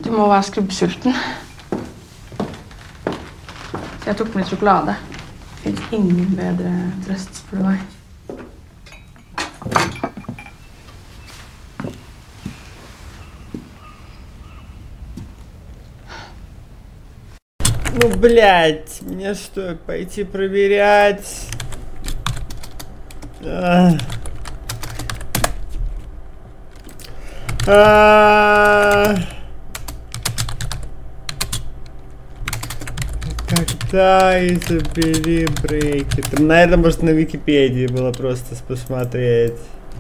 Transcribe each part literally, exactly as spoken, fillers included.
Det må være skrubbsulten. Så jeg tok med sjokolade. Det finnes ingen bedre trøst, spør du meg. Ну, блядь, мне что, пойти проверять? А. А. Когда изобрели брейки? Там, наверное, может, на Википедии было просто посмотреть.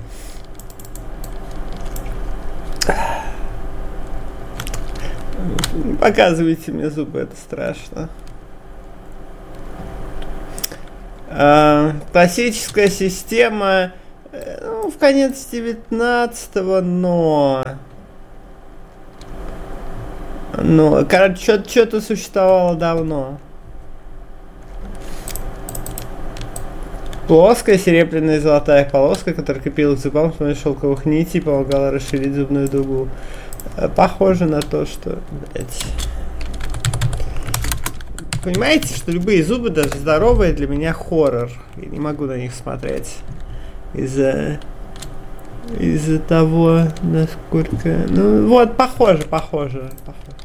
Не показывайте мне зубы, это страшно. А, классическая система, ну, в конец девятнадцатого, но... Ну, короче, что-то существовало давно. Плоская серебряная и золотая полоска, которая крепилась к зубам с помощью шелковых нитей, помогала расширить зубную дугу. Похоже на то, что, блядь. Понимаете, что любые зубы, даже здоровые, для меня хоррор. Я не могу на них смотреть. Из-за... Из-за того, насколько... Ну, вот, похоже, похоже, похоже.